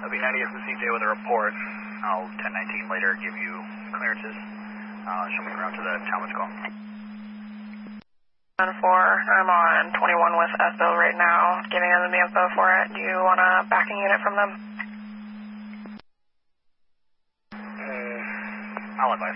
WB90 is the CJ with a report. I'll 1019 later give you clearances. Show me around to the Talmadge call. 10-4, I'm on 21 with Esso right now, giving them the info for it. Do you want a backing unit from them? I'll advise.